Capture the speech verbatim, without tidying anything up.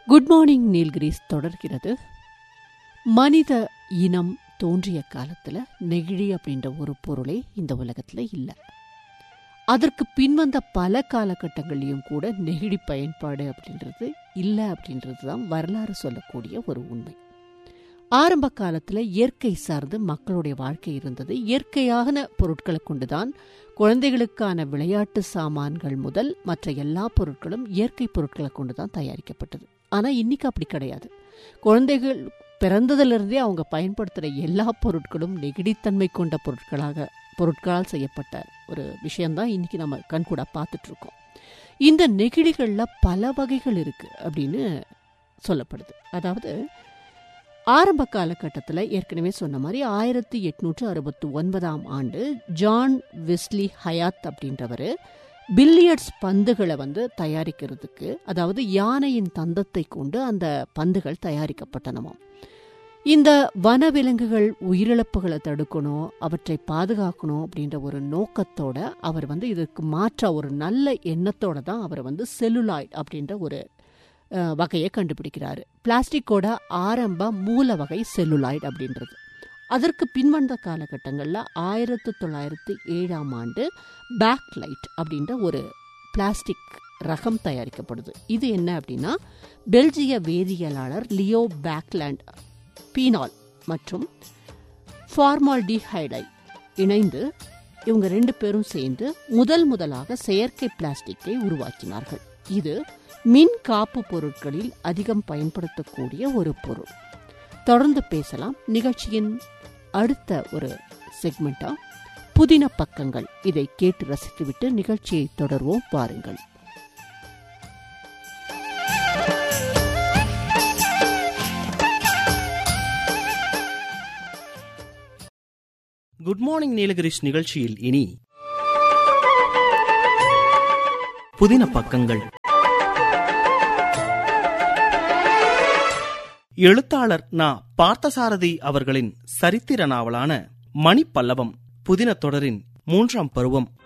Good morning Nilgiris தொடர்கிறது. மனித இனம் தோன்றிய காலத்தில் நெகிழி அப்படின்ற ஒரு பொருளே இந்த உலகத்தில் இல்லை. அதற்கு பின்வந்த பல காலகட்டங்களையும் கூட நெகிழி பயன்பாடு அப்படின்றது இல்லை அப்படின்றது தான் வரலாறு சொல்லக்கூடிய ஒரு உண்மை. ஆரம்ப காலத்தில் இயற்கை சார்ந்து மக்களுடைய வாழ்க்கை இருந்தது. இயற்கையான பொருட்களை கொண்டுதான் குழந்தைகளுக்கான விளையாட்டு சாமான்கள் முதல் மற்ற எல்லா பொருட்களும் இயற்கை பொருட்களை கொண்டுதான் தயாரிக்கப்பட்டது. ஆனால் இன்னைக்கு அப்படி கிடையாது. குழந்தைகள் பிறந்ததிலிருந்தே அவங்க பயன்படுத்துகிற எல்லா பொருட்களும் நெகிழித்தன்மை கொண்ட பொருட்களாக பொருட்களால் செய்யப்பட்ட ஒரு விஷயம்தான் இன்னைக்கு நம்ம கண்கூட பார்த்துட்டு இருக்கோம். இந்த நெகிழிகளில் பல வகைகள் இருக்கு அப்படின்னு சொல்லப்படுது. அதாவது ஆரம்ப காலகட்டத்தில் ஏற்கனவே சொன்ன மாதிரி ஆயிரத்தி எட்நூற்று அறுபத்தி ஒன்பதாம் ஆண்டு ஜான் வெஸ்லி ஹயாத் அப்படின்றவர் பில்லியர்ட்ஸ் பந்துகளை வந்து தயாரிக்கிறதுக்கு, அதாவது யானையின் தந்தத்தை கொண்டு அந்த பந்துகள் தயாரிக்கப்பட்டனமாம். இந்த வனவிலங்குகள் உயிரிழப்புகளை தடுக்கணும், அவற்றை பாதுகாக்கணும் அப்படின்ற ஒரு நோக்கத்தோட அவர் வந்து இதற்கு மாற்ற ஒரு நல்ல எண்ணத்தோட தான் அவர் வந்து செல்லுலாய்ட் அப்படின்ற ஒரு வகையை கண்டுபிடிக்கிறாரு. பிளாஸ்டிக்கோட ஆரம்ப மூல வகை செல்லுலாய்ட் அப்படின்றது. அதற்கு பின்வந்த காலகட்டங்களில் ஆயிரத்தி தொள்ளாயிரத்தி ஏழாம் ஆண்டு பேக்லைட் அப்படின்ற ஒரு பிளாஸ்டிக் ரகம் தயாரிக்கப்படுது. இது என்ன அப்படின்னா, பெல்ஜிய வேதியியலாளர் லியோ பேக்லாண்ட் பீனால் மற்றும் ஃபார்மால்டிஹைடை இணைந்து இவங்க ரெண்டு பேரும் சேர்ந்து முதல் முதலாக செயற்கை பிளாஸ்டிக்கை உருவாக்கினார்கள். இது மின் காப்பு பொருட்களில் அதிகம் பயன்படுத்தக்கூடிய ஒரு பொருள். தொடர்ந்து பேசலாம். நிகழ்ச்சியின் அடுத்த ஒரு செக்மெண்டா புதின பக்கங்கள், இதை கேட்டு ரசித்துவிட்டு நிகழ்ச்சியை தொடர்வோம். பாருங்கள். குட் மார்னிங் நீலகிரிஸ் நிகழ்ச்சியில் இனி புதின பக்கங்கள். எழுத்தாளர் நா பார்த்தசாரதி அவர்களின் சரித்திர நாவலான மணிப்பல்லவம் புதின தொடரின் மூன்றாம் பருவம்